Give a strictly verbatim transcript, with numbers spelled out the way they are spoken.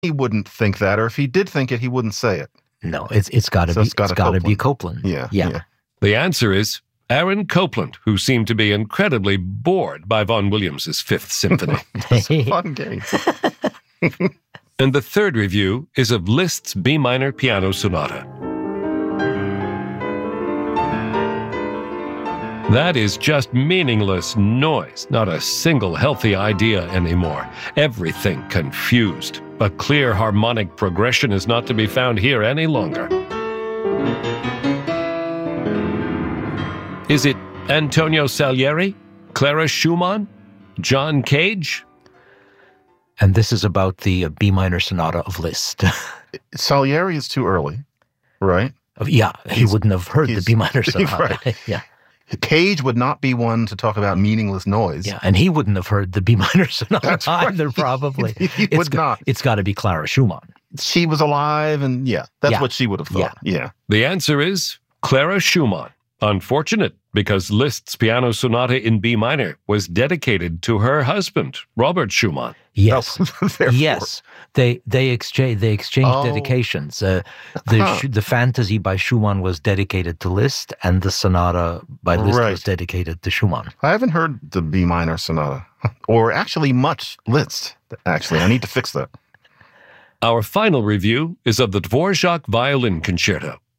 he wouldn't think that, or if he did think it, he wouldn't say it. No, it's it's got to So be it's gotta it's got to be Copland. Copland. Yeah, yeah. yeah. The answer is Aaron Copland, who seemed to be incredibly bored by Vaughan Williams's Fifth Symphony. It's a fun game. And the third review is of Liszt's B minor piano sonata. That is just meaningless noise, not a single healthy idea anymore. Everything confused. A clear harmonic progression is not to be found here any longer. Is it Antonio Salieri? Clara Schumann? John Cage? And this is about the uh, B minor sonata of Liszt. Salieri is too early, right? yeah, he He's- wouldn't have heard the he's- B minor sonata. right. yeah, Cage would not be one to talk about meaningless noise. yeah, and he wouldn't have heard the B minor sonata That's right. either, probably. He- he It's would go- not. It's got to be Clara Schumann. She was alive, and yeah, that's Yeah. what she would have thought. Yeah. The answer is Clara Schumann. Unfortunate, because Liszt's piano sonata in B minor was dedicated to her husband, Robert Schumann. Yes, Therefore- yes. They they exchange they exchanged Oh. dedications. Uh, the Huh. Sch- the Fantasy by Schumann was dedicated to Liszt, and the Sonata by Liszt Right. was dedicated to Schumann. I haven't heard the B minor sonata, or actually much Liszt. Actually, I need to fix that. Our final review is of the Dvorak Violin Concerto,